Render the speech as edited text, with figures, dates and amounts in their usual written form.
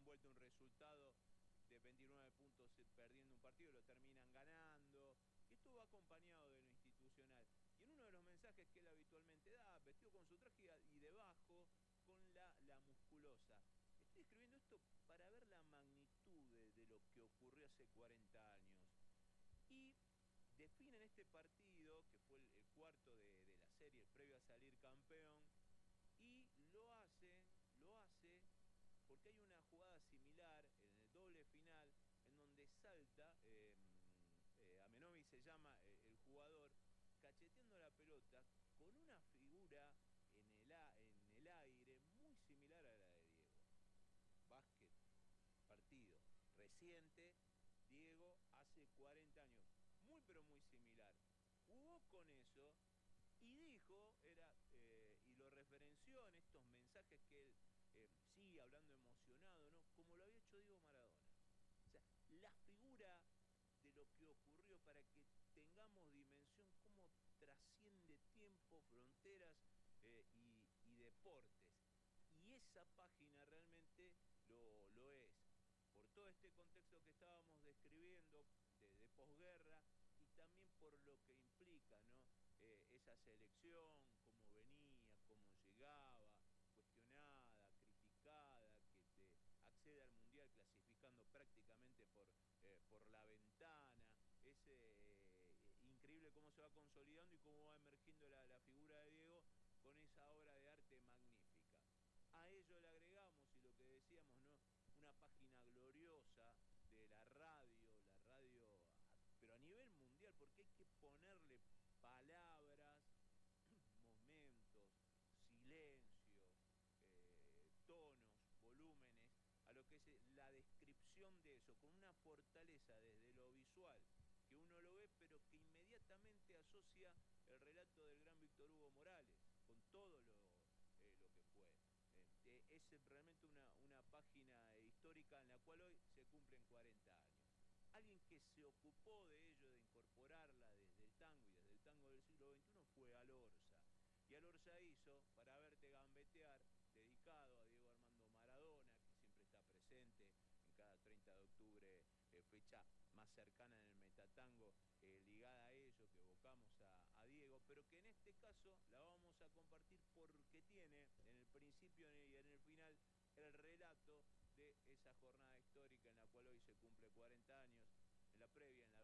vuelta un resultado de 29 puntos perdiendo un partido, lo terminan ganando. Y esto va acompañado de lo institucional. Y en uno de los mensajes que él habitualmente da, vestido con su traje y debajo con la musculosa. Estoy escribiendo esto para ver la magnitud de lo que ocurrió hace 40 años. Y definen este partido, que fue el cuarto de la serie, el previo a salir campeón, y lo hace porque hay una jugada similar en el doble final en donde salta, Amenovi se llama el jugador, cacheteando la pelota con una figura en el aire muy similar a la de Diego. Básquet, partido reciente, Diego hace 40 años, muy pero muy similar. Jugó con eso y dijo, y lo referenció en estos mensajes que él sigue hablando emocionado, ¿no? Como lo había hecho Diego Maradona. O sea, la figura de lo que ocurrió para que tengamos dimensión, cómo trasciende tiempo, fronteras y deportes. Y esa página realmente lo es. Por todo este contexto que estábamos describiendo de posguerra y también por lo que implica, ¿no? Esa selección, cómo venía, cómo llegaba, cuestionada, criticada, que accede al Mundial clasificando prácticamente por la ventana. Es increíble cómo se va consolidando y cómo va emergiendo la figura de Diego con esa obra de arte magnífica. A ello le agregamos, y lo que decíamos, ¿no? Una página gloriosa de la radio, pero a nivel mundial, porque hay que ponerle palabras, momentos, silencio, tonos, volúmenes, a lo que es la descripción de eso, con una fortaleza desde lo visual, que uno lo ve, pero que inmediatamente asocia el relato del gran Víctor Hugo Morales, con todo lo que fue. Es realmente una página histórica en la cual hoy se cumplen 40 años. Alguien que se ocupó de ello, de incorporarla desde el tango y desde el tango del siglo XXI fue Alorza. Y Alorza hizo Para verte gambetear, dedicado a Diego Armando Maradona, que siempre está presente en cada 30 de octubre, fecha más cercana en el metatango, ligada a ello, que evocamos a Diego, pero que en este caso la vamos a compartir porque tiene en el principio y en el final el relato de esa jornada histórica en la cual hoy se cumple 40 años, en la previa, en la